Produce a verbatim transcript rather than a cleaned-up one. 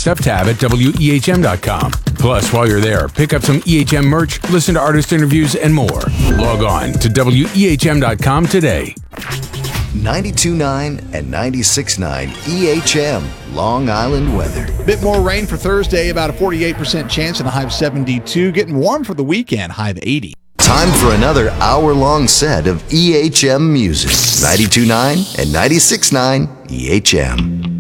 stuff tab at W E H M dot com. Plus, while you're there, pick up some E H M merch, listen to artist interviews, and more. Log on to W E H M dot com today. ninety-two point nine and ninety-six point nine E H M, Long Island weather. Bit more rain for Thursday, about a forty-eight percent chance and a high of seventy-two. Getting warm for the weekend, high of eighty. Time for another hour-long set of E H M music. ninety-two point nine and ninety-six point nine E H M.